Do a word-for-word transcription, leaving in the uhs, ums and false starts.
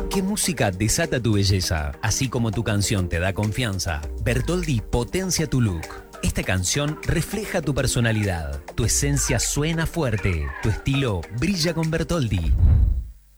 ¿Qué música desata tu belleza? Así como tu canción te da confianza, Bertoldi potencia tu look. Esta canción refleja tu personalidad. Tu esencia suena fuerte. Tu estilo brilla con Bertoldi.